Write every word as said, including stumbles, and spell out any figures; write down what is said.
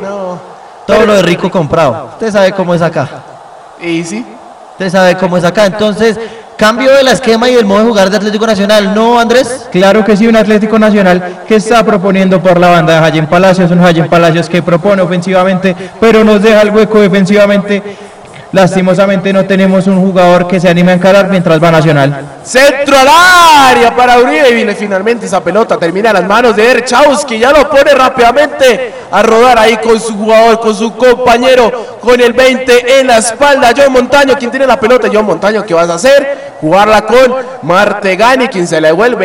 no. Todo Pero- lo de rico comprado. Usted sabe cómo es acá. Y sí. Usted sabe cómo es acá. Entonces, cambio del esquema y del modo de jugar de Atlético Nacional, ¿no, Andrés? Claro que sí, un Atlético Nacional que está proponiendo por la banda de Jayen Palacios, un Jayen Palacios que propone ofensivamente, pero nos deja el hueco defensivamente. Lastimosamente no tenemos un jugador que se anime a encarar mientras va Nacional. Centro al área para Uribe y viene finalmente esa pelota, termina en las manos de Erchowski, ya lo pone rápidamente a rodar ahí con su jugador, con su compañero, con el veinte en la espalda. John Montaño, quien tiene la pelota. John Montaño, ¿qué vas a hacer? Jugarla con Martegani, quien se la devuelve.